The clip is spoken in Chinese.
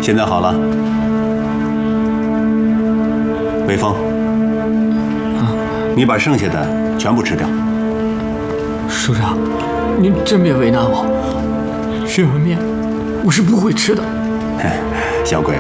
现在好了，微风，你把剩下的全部吃掉。 署长，您真别为难我，这碗面我是不会吃的。 小鬼